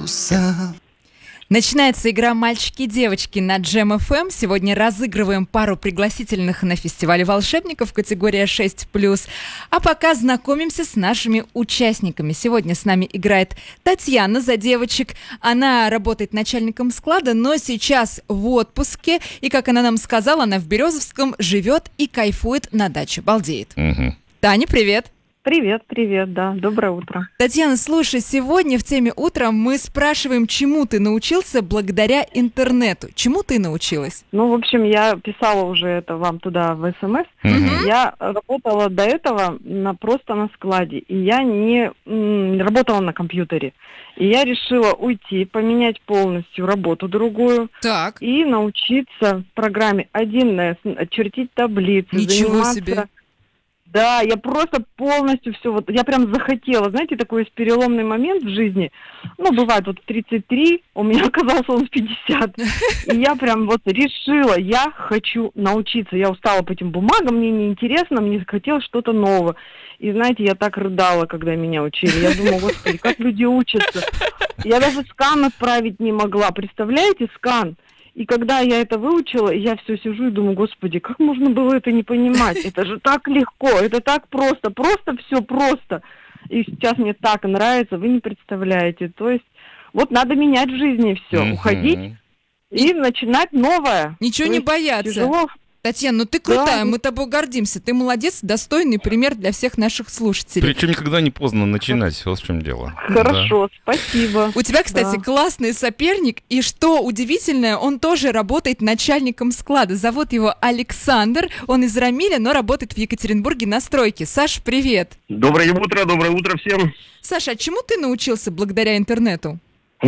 вкуса. Начинается игра «Мальчики и девочки» на Джем FM. Сегодня разыгрываем пару пригласительных на фестиваль волшебников категория 6+. А пока знакомимся с нашими участниками. Сегодня с нами играет Татьяна за девочек. Она работает начальником склада, но сейчас в отпуске. И, как она нам сказала, она в Березовском живет и кайфует на даче. Балдеет. Таня, привет. Привет, да. Доброе утро. Татьяна, слушай, сегодня в теме «Утром» мы спрашиваем, чему ты научился благодаря интернету. Чему ты научилась? В общем, я писала уже это вам туда в СМС. Я работала до этого просто на складе, и я не работала на компьютере. И я решила уйти, поменять полностью работу другую. Так. И научиться в программе 1С чертить таблицы, Ничего заниматься... себе. Да, я просто полностью все, я прям захотела, знаете, такой есть переломный момент в жизни, бывает в 33, у меня оказался он в 50, и я прям решила, я хочу научиться, я устала по этим бумагам, мне неинтересно, мне захотелось что-то нового, и знаете, я так рыдала, когда меня учили, я думала, господи, как люди учатся, я даже скан отправить не могла, представляете, скан. И когда я это выучила, я все сижу и думаю, господи, как можно было это не понимать? Это же так легко, это так просто все просто. И сейчас мне так нравится, вы не представляете. То есть надо менять в жизни все, уходить и начинать новое. Ничего не бояться. Тяжело. Татьяна, ты крутая, Да. мы тобой гордимся. Ты молодец, достойный пример для всех наших слушателей. Причем никогда не поздно начинать, вот в чем дело. Хорошо, спасибо. У тебя, кстати, Да. классный соперник, и что удивительное, он тоже работает начальником склада. Зовут его Александр, он из Рамиля, но работает в Екатеринбурге на стройке. Саш, привет. Доброе утро всем. Саша, а чему ты научился благодаря интернету?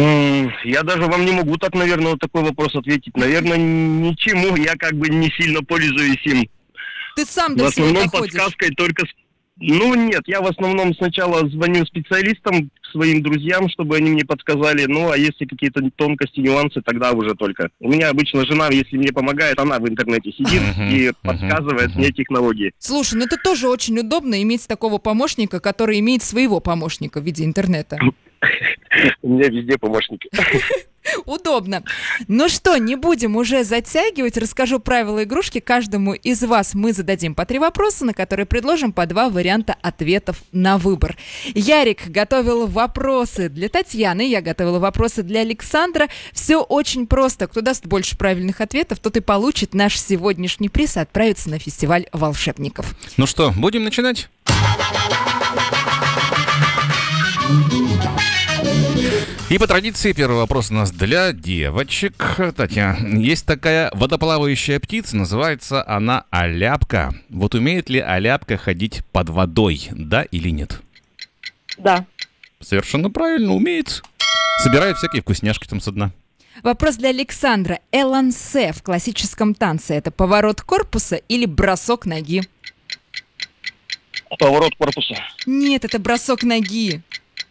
Я даже вам не могу так, наверное, такой вопрос ответить. Наверное, ничему, я не сильно пользуюсь им. Ты сам В до всего основном доходишь. подсказкой только... Нет, я в основном сначала звоню специалистам, своим друзьям, чтобы они мне подсказали. А если какие-то тонкости, нюансы, тогда уже только. У меня обычно жена, если мне помогает, она в интернете сидит и подсказывает мне технологии. Слушай, это тоже очень удобно иметь такого помощника, который имеет своего помощника в виде интернета. У меня везде помощники. Удобно. Ну что, не будем уже затягивать. Расскажу правила игрушки. Каждому из вас мы зададим по 3 вопроса, на которые предложим по 2 варианта ответов на выбор. Ярик готовил вопросы для Татьяны, я готовила вопросы для Александра. Все очень просто. Кто даст больше правильных ответов, тот и получит наш сегодняшний приз и отправится на фестиваль волшебников. Ну что, будем начинать? И по традиции первый вопрос у нас для девочек. Татьяна, есть такая водоплавающая птица, называется она аляпка. Вот умеет ли аляпка ходить под водой, да или нет? Да. Совершенно правильно, умеет. Собирает всякие вкусняшки там со дна. Вопрос для Александра. Элансе в классическом танце – это поворот корпуса или бросок ноги? Поворот корпуса. Нет, это бросок ноги.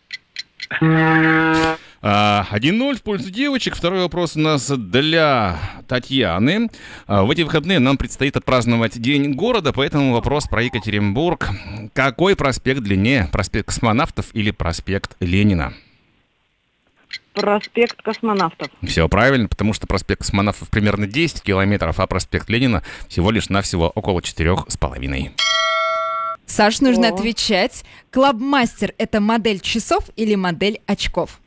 1-0 в пользу девочек. Второй вопрос у нас для Татьяны. В эти выходные нам предстоит отпраздновать День города, поэтому вопрос про Екатеринбург. Какой проспект длиннее? Проспект Космонавтов или проспект Ленина? Проспект Космонавтов. Все правильно, потому что проспект Космонавтов примерно 10 километров, а проспект Ленина всего лишь навсего около 4,5. Саш, нужно отвечать. Клабмастер – это модель часов или модель очков?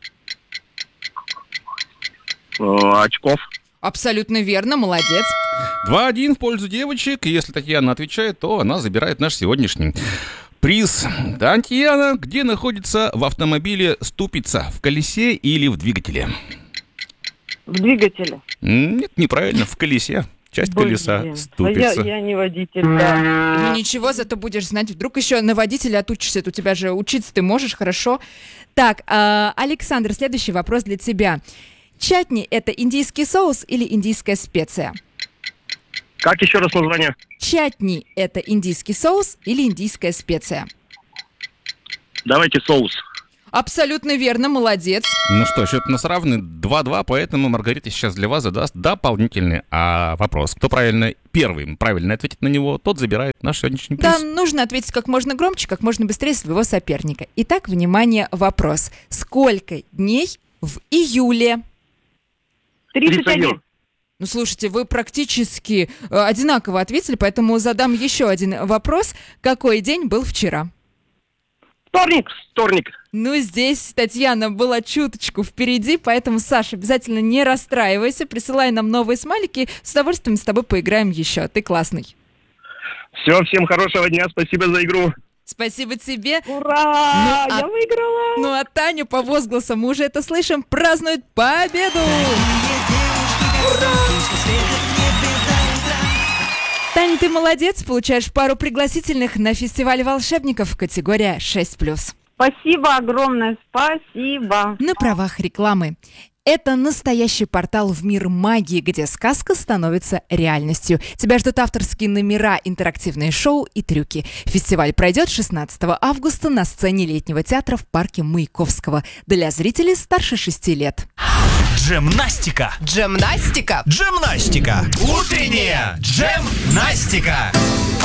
Очков. Абсолютно верно, молодец. 2-1 в пользу девочек. Если Татьяна отвечает, то она забирает наш сегодняшний приз. Татьяна, где находится в автомобиле ступица? В колесе или в двигателе? В двигателе. Нет, неправильно, в колесе. Часть колеса ступица. Я не водитель, да. Ну ничего, зато будешь знать. Вдруг еще на водителя отучишься. У тебя же учиться ты можешь, хорошо? Так, Александр, следующий вопрос для тебя. Чатни – это индийский соус или индийская специя? Как еще раз название? Чатни – это индийский соус или индийская специя? Давайте соус. Абсолютно верно, молодец. Ну что, счет у нас равный 2-2, поэтому Маргарита сейчас для вас задаст дополнительный вопрос. Кто первым правильно ответит на него, тот забирает наш сегодняшний приз. Да, нужно ответить как можно громче, как можно быстрее своего соперника. Итак, внимание, вопрос. Сколько дней В июле. 31. Ну, слушайте, вы практически одинаково ответили, поэтому задам еще один вопрос. Какой день был вчера? Вторник. Ну, здесь Татьяна была чуточку впереди, поэтому, Саша, обязательно не расстраивайся, присылай нам новые смайлики, с удовольствием с тобой поиграем еще. Ты классный. Все, всем хорошего дня, спасибо за игру. Спасибо тебе. Ура! Ну, Я выиграла! Ну, а Таня по возгласам, мы уже это слышим, празднует победу! Таня, ты молодец, получаешь пару пригласительных на фестиваль волшебников категория 6+. Спасибо огромное, спасибо. На правах рекламы. Это настоящий портал в мир магии, где сказка становится реальностью. Тебя ждут авторские номера, интерактивные шоу и трюки. Фестиваль пройдет 16 августа на сцене летнего театра в парке Маяковского для зрителей старше 6 лет. Джемнастика. Джемнастика. Джемнастика. Утренняя джемнастика.